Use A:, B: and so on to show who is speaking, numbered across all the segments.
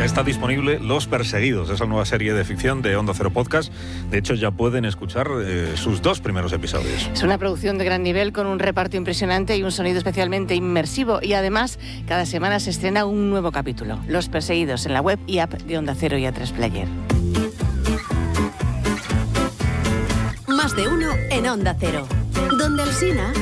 A: Ya está disponible Los Perseguidos, esa nueva serie de ficción de Onda Cero Podcast. De hecho, ya pueden escuchar sus 2 primeros episodios.
B: Es una producción de gran nivel con un reparto impresionante y un sonido especialmente inmersivo. Y además, cada semana se estrena un nuevo capítulo. Los Perseguidos, en la web y app de Onda Cero y A3 Player.
C: Más de uno en Onda Cero. Donde Alsina...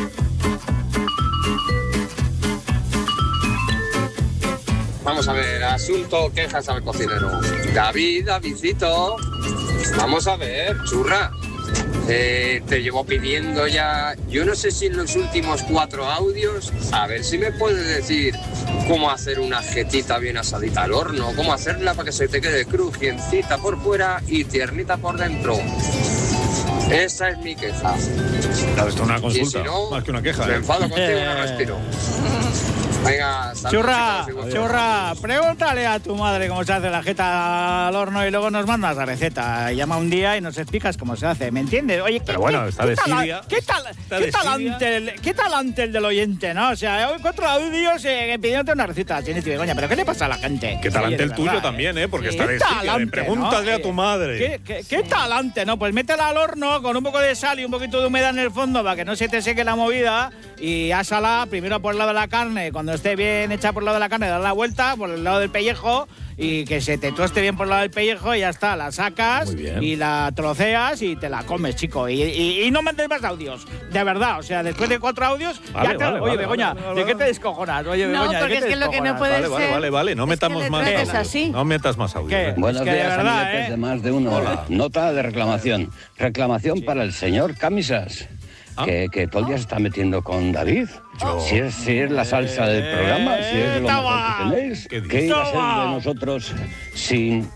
D: Vamos a ver, asunto quejas al cocinero. Davidcito, vamos a ver, churra. Te llevo pidiendo ya, yo no sé si en los últimos 4 audios, a ver si me puedes decir cómo hacer una jetita bien asadita al horno, cómo hacerla para que se te quede crujiencita por fuera y tiernita por dentro. Esa es mi queja.
A: Claro, esto es una consulta,
D: y si no,
A: más que una queja.
D: Me enfado contigo y no respiro. Venga,
E: Churra, pregúntale a tu madre cómo se hace la jeta al horno y luego nos mandas la receta. Llama un día y nos explicas cómo se hace, ¿me entiendes? Oye,
A: pero bueno, está de Siria.
E: ¿Qué talante el del oyente, no? O sea, hoy 4 audios pidiéndote una receta, Chiniti Begoña, pero ¿qué le pasa a la gente?
A: Qué talante el tuyo también, porque está de Siria. Pregúntale a tu madre.
E: ¿Qué talante, no? Pues métela al horno con un poco de sal y un poquito de humedad en el fondo para que no se te seque la movida y ásala primero por el lado de la carne. Cuando esté bien hecha por el lado de la carne, dar la vuelta por el lado del pellejo y que se te toste bien por el lado del pellejo y ya está, la sacas y la troceas y te la comes, chico. Y no mandes más audios, de verdad. O sea, después de 4 audios, oye, Begoña, ¿de qué te descojonas? Oye, Begoña,
B: no, porque es que lo que no puede ser...
A: Vale, no metamos más audios. No metas más audios.
F: Buenos días, amiguetes de Más de Uno. Hola. Nota de reclamación. Reclamación para el señor Camisas. Que todo el día se está metiendo con David. Si es la salsa del programa, si es lo mejor que tenéis, ¿qué iba a ser de nosotros sin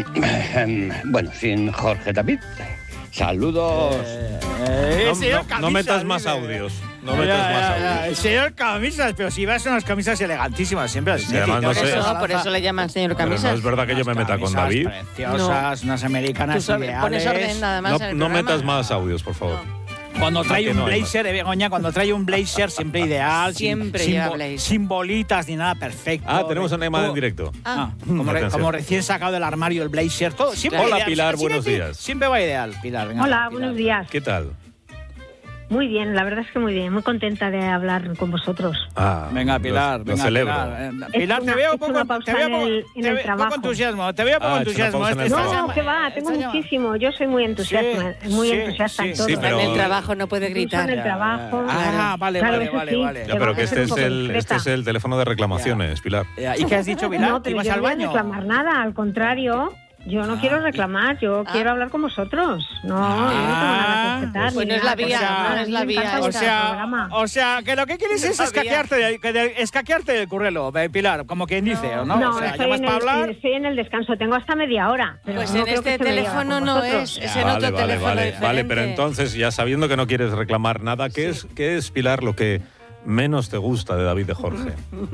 F: Jorge David? Saludos.
A: No metas más audios. No metas más audios.
E: Señor Camisas, pero si vas a unas camisas elegantísimas siempre.
A: Sí, además no sé.
B: Por eso le llaman señor Camisas.
A: Pero no es verdad que yo me meta con David.
E: Preciosas, unas americanas ideales.
B: Pones orden nada más en el
A: No
B: programa.
A: metas más audios, por favor.
E: Cuando trae un blazer, Begoña, cuando trae un blazer siempre ideal,
B: siempre lleva blazer.
E: Sin bolitas ni nada, perfecto.
A: Tenemos una llamada en directo.
E: Como recién sacado del armario el blazer, todo. Siempre
A: Hola,
E: ideal.
A: Pilar, buenos días.
E: Siempre va ideal, Pilar. Venga,
G: Hola,
E: Pilar.
G: buenos días.
A: ¿Qué tal?
G: Muy bien, la verdad es que muy bien, muy contenta de hablar con vosotros.
E: Venga, Pilar,
A: lo celebro.
E: Pilar, te veo poco entusiasmo. Te veo poco entusiasmo.
G: No, que va, tengo muchísimo. Yo soy muy entusiasta, en todo.
A: Sí, pero
B: en el trabajo no puede gritar.
G: En el trabajo.
E: Vale.
A: Ya, pero que este es el teléfono de reclamaciones, Pilar.
E: ¿Y qué has dicho, Pilar?
G: No, pero yo no voy a reclamar nada, al contrario. Yo no quiero reclamar, yo quiero hablar con vosotros. No, yo no tengo nada que respetar.
B: Pues no es la vía, no es la vía.
E: O sea, que lo que quieres es escaquearte del currelo, Pilar, como quien dice, ¿no?
G: No,
E: o sea,
G: estoy en el descanso, tengo hasta media hora. Pero
B: pues
G: no
B: en este teléfono no es en otro teléfono diferente.
A: Vale, pero entonces, ya sabiendo que no quieres reclamar nada, ¿qué es, Pilar, lo que menos te gusta de David de Jorge?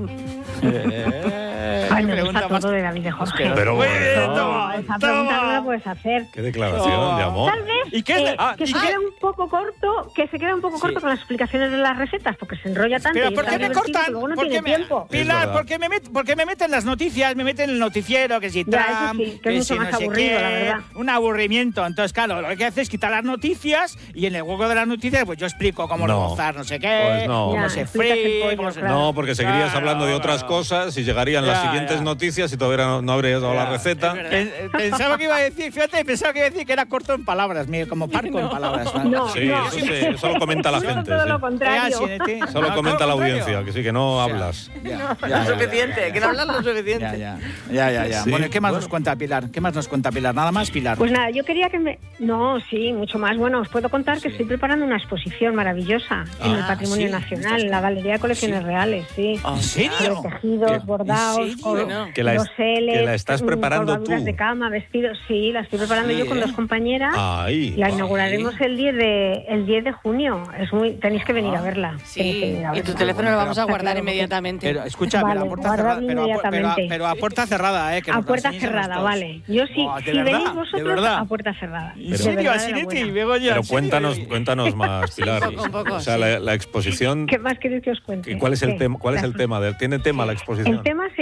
G: Ay, me gusta todo de David de Jorge.
A: Pero bueno,
G: esa pregunta no la puedes hacer.
A: Qué declaración de amor.
G: Tal vez que se queda un poco corto, con las explicaciones de las recetas, porque se enrolla tanto.
E: Pero ¿por qué me cortan?
G: Luego no tiene tiempo.
E: Pilar, porque me meten las noticias, me meten el noticiero, que si Trump,
G: que es mucho más aburrido, la verdad.
E: Un aburrimiento. Entonces, claro, lo que hace es quitar las noticias y en el hueco de las noticias, pues yo explico cómo gozar, no sé qué,
A: pues no.
E: cómo se fríe,
A: No, porque seguirías hablando de otras cosas y llegarían las siguientes noticias y todavía no habrías dado la receta.
E: Pensaba que iba a decir que era corto en palabras, como parco en palabras.
A: Eso lo comenta la gente.
G: Todo lo contrario.
A: Solo comenta la audiencia, que no hablas.
B: No es suficiente, que no hablas lo suficiente.
E: Ya. Bueno, ¿qué más nos cuenta Pilar? ¿Nada más, Pilar?
G: Pues nada, yo quería que No, sí, mucho más. Bueno, os puedo contar que estoy preparando una exposición maravillosa en el Patrimonio Nacional, en la Galería de Colecciones Reales, sí.
E: ¿En serio?
G: Tejidos, bordados,
A: que la estás preparando tú.
G: De cama, vestidos, sí, la estoy preparando yo con 2 compañeras. La inauguraremos el 10 de junio. Tenéis que venir a verla.
B: Sí, y tu teléfono lo vamos a guardar inmediatamente.
E: Pero escucha, pero a puerta cerrada. Pero a puerta cerrada,
G: a puerta cerrada, vale. Yo sí, si venís vosotros, a puerta cerrada.
E: ¿En serio?
A: Pero cuéntanos más, Pilar. O sea, la exposición...
G: ¿Qué más queréis que os cuente?
A: ¿Cuál es el tema? ¿Tiene tema la exposición?
G: El tema se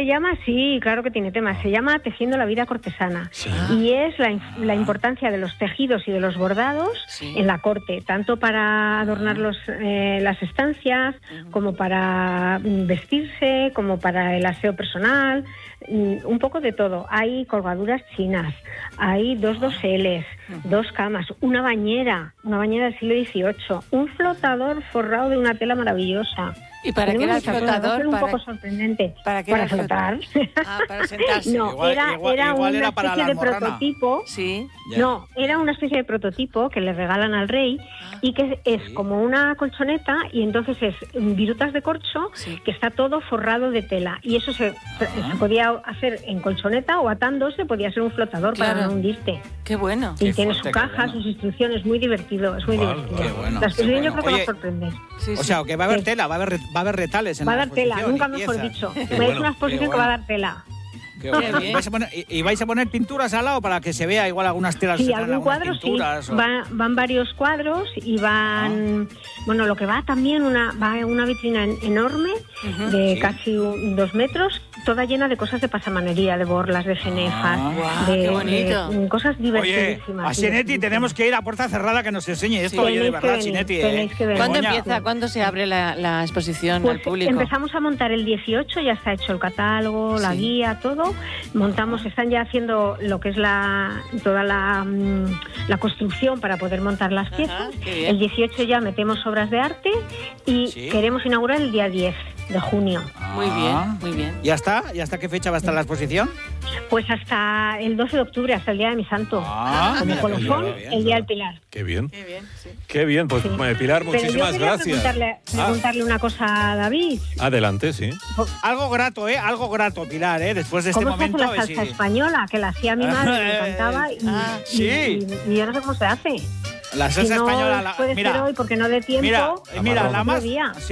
G: se llama, sí, claro que tiene tema, se llama Tejiendo la vida cortesana.
A: Sí.
G: Y es la importancia de los tejidos y de los bordados en la corte, tanto para adornar las estancias, como para vestirse, como para el aseo personal, un poco de todo. Hay colgaduras chinas, hay 2 doseles, 2 camas, una bañera del siglo XVIII, un flotador forrado de una tela maravillosa.
B: ¿Y para qué era el flotador?
G: Un poco sorprendente.
B: ¿Para qué
G: para
B: era
G: flotar?
B: Para sentarse.
G: No, era una especie de prototipo.
B: Sí.
G: No, era una especie de prototipo que le regalan al rey y que es como una colchoneta, y entonces es virutas de corcho que está todo forrado de tela, y eso se podía hacer en colchoneta o atándose, podía ser un flotador para no hundirte.
B: Qué bueno.
G: Y tiene su caja, sus instrucciones, muy divertido, es muy divertido.
E: Qué bueno,
G: La exposición yo creo que va a
E: Oye,
G: sorprender.
E: O sea, que va a haber tela, va a haber retales en
G: Va a
E: la
G: dar tela,
E: exposición
G: nunca
E: y
G: mejor
E: piezas.
G: dicho.
E: Qué
G: Es
E: bueno,
G: una exposición que va a dar tela.
E: Qué bueno. ¿Y vais a poner pinturas al lado para que se vea igual algunas telas?
G: Sí,
E: algunas
G: algún cuadro
E: pinturas,
G: sí.
E: o...
G: Van varios cuadros y van... Bueno, lo que va también, va una vitrina enorme de casi 2 metros, toda llena de cosas de pasamanería, de borlas, de cenefas,
B: qué bonito.
G: de cosas
E: Oye,
G: divertidísimas.
E: a Sinetti tenemos que ir a puerta cerrada que nos enseñe esto, oye, de verdad, Sinetti.
G: Tenéis que venir.
B: ¿Cuándo
E: Begoña.
B: empieza? ¿Cuándo se abre la exposición
G: Pues
B: al público?
G: empezamos a montar el 18, ya está hecho el catálogo, la guía, todo. Montamos, están ya haciendo lo que es toda la construcción para poder montar las piezas. El 18 ya metemos obras de arte y queremos inaugurar el día 10 de junio.
B: Muy bien, muy bien.
E: ¿Ya está? ¿Y hasta qué fecha va a estar la exposición?
G: Pues hasta el 12 de octubre, hasta el día de mi santo. Como
E: mira,
G: colofón,
E: bien,
G: el día del Pilar.
A: Qué bien.
B: Qué bien, sí.
A: Qué bien, pues Pilar, muchísimas
G: Pero yo
A: gracias.
G: quería preguntarle una cosa a David.
A: Adelante, sí.
E: Algo grato, algo grato, Pilar, después de este
G: ¿Cómo se hace
E: momento.
G: la salsa española? Que la hacía mi madre, me encantaba, y yo no sé cómo se hace.
E: La salsa
G: si no
E: española,
G: puede ser hoy porque no dé tiempo.
E: Mira, la más,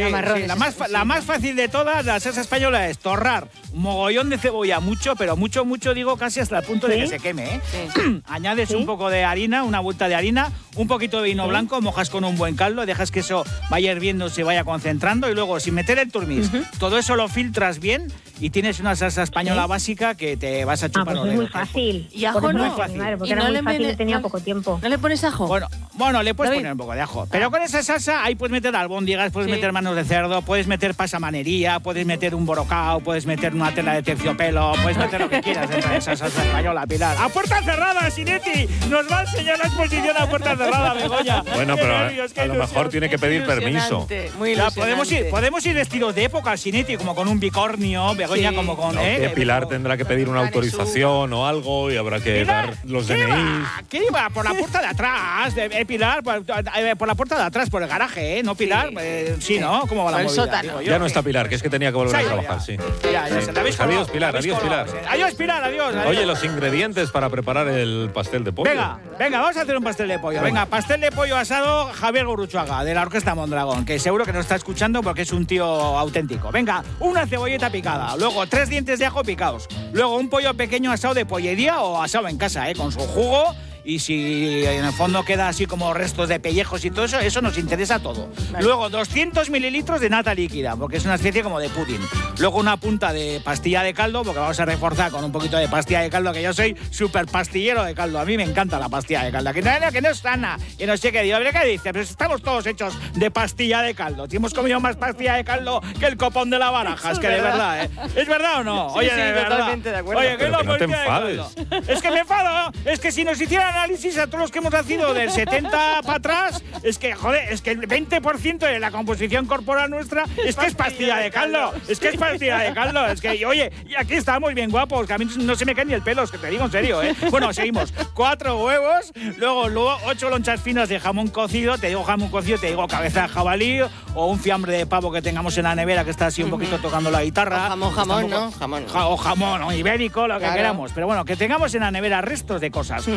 B: la
E: más fácil de todas, la salsa española, es torrar un mogollón de cebolla, mucho, digo casi hasta el punto de que se queme, Añades un poco de harina, una vuelta de harina, un poquito de vino blanco, mojas con un buen caldo, dejas que eso vaya hirviendo, se vaya concentrando, y luego, sin meter el turmís, todo eso lo filtras bien y tienes una salsa española básica que te vas a chupar.
G: Pues es muy fácil.
B: Y ajo
G: pues
B: no.
G: Muy fácil, madre, porque era muy fácil y tenía poco tiempo.
B: ¿No le pones ajo?
E: Bueno, le puedes poner un poco de ajo. Pero con esa salsa ahí puedes meter albóndigas, puedes meter manos de cerdo, puedes meter pasamanería, puedes meter un borocao, puedes meter una tela de terciopelo, puedes meter lo que quieras dentro de esa salsa española, Pilar. ¡A puerta cerrada, Sinetti! Nos va a enseñar la exposición a puerta cerrada, Begoña.
A: Bueno, pero a lo mejor tiene que pedir permiso.
B: Muy
E: podemos ir vestidos de época, Sinetti, como con un bicornio, Begoña, como con...
A: Pilar tendrá que pedir una autorización o algo y habrá que dar los DNIs.
E: ¿Qué iba? Por la puerta de atrás, Pilar, por la puerta de atrás, por el garaje, ¿no, Pilar? Sí, ¿no? ¿Cómo va la movida?
B: Sótano.
A: Ya no está Pilar, que es que tenía que volver a trabajar, sí.
E: Ya se la habéis
A: Adiós, Pilar, adiós, Pilar.
E: Adiós, Pilar, adiós.
A: Oye, los ingredientes para preparar el pastel de pollo.
E: Venga, vamos a hacer un pastel de pollo. Venga, pastel de pollo asado Javier Gurruchaga, de la Orquesta Mondragón, que seguro que nos está escuchando porque es un tío auténtico. Venga, una cebolleta picada, luego 3 dientes de ajo picados, luego un pollo pequeño asado de pollería o asado en casa, con su jugo. Y si en el fondo queda así como restos de pellejos y todo eso, eso nos interesa todo. Vale. Luego 200 mililitros de nata líquida, porque es una especie como de pudding. Luego una punta de pastilla de caldo, porque vamos a reforzar con un poquito de pastilla de caldo, que yo soy súper pastillero de caldo. A mí me encanta la pastilla de caldo. Que no es sana, que no sé qué. Digo, ¿qué dice? Pues estamos todos hechos de pastilla de caldo. Si hemos comido más pastilla de caldo que el copón de la baraja. Es que de verdad, ¿Es verdad o no? Oye, de verdad.
B: Totalmente de acuerdo.
A: Oye, que no te enfades.
E: Es que me enfado, ¿no? Es que si nos hicieran análisis a todos los que hemos nacido del 70 para atrás, es que, joder, es que el 20% de la composición corporal nuestra es que es pastilla de caldo. Es que es pastilla de caldo. Es que, oye, y aquí estamos bien guapos, que a mí no se me cae ni el pelo, es que te digo en serio, Bueno, seguimos. 4 huevos, luego 8 lonchas finas de jamón cocido. Te digo jamón cocido, te digo cabeza de jabalí o un fiambre de pavo que tengamos en la nevera que está así un poquito tocando la guitarra.
B: O jamón, ¿no? Jamón.
E: O jamón, o ibérico, lo que queramos. Pero bueno, que tengamos en la nevera restos de cosas. Incluso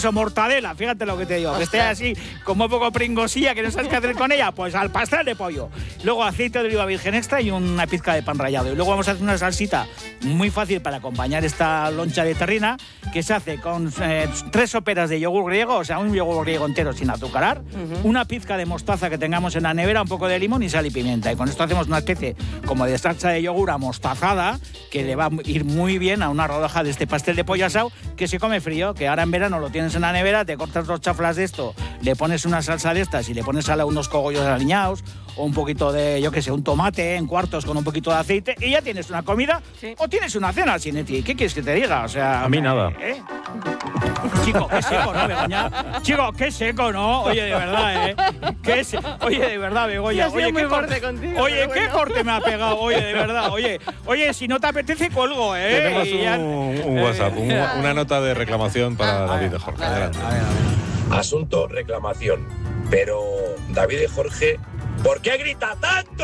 E: queso mortadela, fíjate lo que te digo, que esté así como un poco pringosilla, que no sabes qué hacer con ella, pues al pastel de pollo. Luego aceite de oliva virgen extra y una pizca de pan rallado. Y luego vamos a hacer una salsita muy fácil para acompañar esta loncha de terrina, que se hace con 3 soperas de yogur griego, o sea, un yogur griego entero sin azucarar, una pizca de mostaza que tengamos en la nevera, un poco de limón y sal y pimienta. Y con esto hacemos una especie como de salsa de yogur amostazada, que le va a ir muy bien a una rodaja de este pastel de pollo asado, que se come frío, que ahora en verano lo tienes en la nevera, te cortas 2 chaflas de esto, le pones una salsa de estas y le pones unos cogollos aliñados o un poquito de, yo qué sé, un tomate en cuartos con un poquito de aceite y ya tienes una comida o tienes una cena, Sinetti. ¿Qué quieres que te diga? O sea,
A: a mí nada.
E: Chico, qué seco, ¿no, Begoña? Chico, qué seco, ¿no? Oye, de verdad, Oye, de verdad, Begoña. Oye, qué corte contigo. Oye, qué corte me ha pegado. Oye, de verdad. Oye, si no te apetece, colgo,
A: Tenemos un WhatsApp, una nota de reclamación para David de Jorge. Adelante.
H: Asunto reclamación. Pero David de Jorge, ¿por qué grita tanto?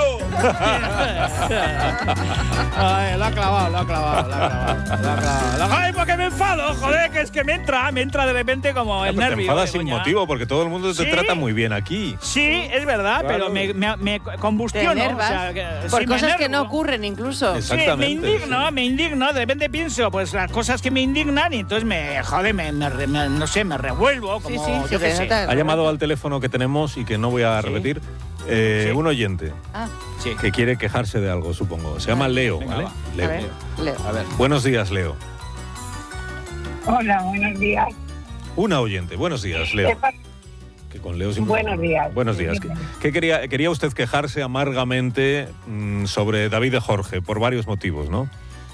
E: Ay, lo ha clavado. Ay, porque me enfado, joder, que es que me entra de repente como el nervio.
A: Te enfadas sin motivo, porque todo el mundo te trata muy bien aquí.
E: Sí, es verdad, claro. Pero me combustiono.
B: O sea, por cosas que no ocurren incluso.
A: Exactamente.
E: Sí, me indigno, de repente pienso, pues las cosas que me indignan y entonces me revuelvo. Como, yo qué sé.
A: Ha llamado al teléfono que tenemos y que no voy a repetir. Un oyente que quiere quejarse de algo, supongo. Se llama Leo, ¿vale? Leo.
B: A ver.
A: Buenos días, Leo.
I: Hola, buenos días.
A: Una oyente. Buenos días, Leo. Que con Leo siempre...
I: Buenos días.
A: Buenos días. ¿Qué quería usted quejarse amargamente sobre David de Jorge? Por varios motivos, ¿no?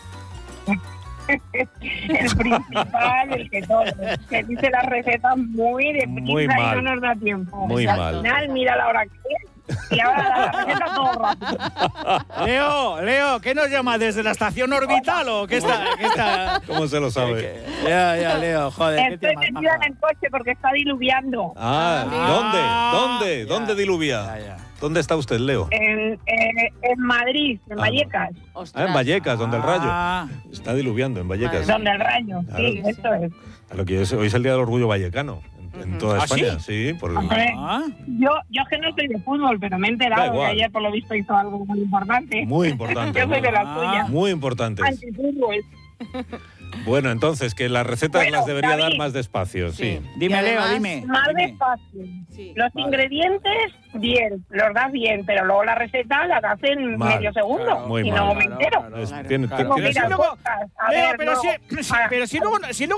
I: El principal, el que todo, que dice las recetas muy deprisa y no nos da tiempo.
A: Muy mal.
I: Al final, mira la hora que es y ahora la receta todo rápido.
E: Leo, ¿qué nos llama? ¿Desde la estación orbital o qué está?
A: ¿Cómo se lo sabe?
E: Ya, Leo, joder.
I: Estoy metida en el coche porque está diluviando.
A: ¿Dónde diluvia?
E: Ya.
A: ¿Dónde está usted, Leo?
I: En Madrid, en Vallecas.
A: En Vallecas, donde el rayo. Está diluviando en Vallecas.
I: Donde el rayo, claro. Sí, esto es.
A: Lo que hoy es el Día del Orgullo Vallecano. En toda España, sí. Por
I: yo es que no soy de fútbol, pero me he enterado que ayer por lo visto hizo algo muy importante.
A: Muy importante.
I: Yo soy de la suya.
A: Muy importante.
I: Antifútbol.
A: Bueno, entonces, que las recetas las debería dar más despacio, sí.
E: Dime,
I: además,
E: Leo, dime.
I: Más despacio. Sí. Los ingredientes, bien, los das bien, pero luego la receta la das en medio segundo.
A: Claro, muy
I: y
A: mal.
I: no me entero.
A: Tiene
E: Pero si luego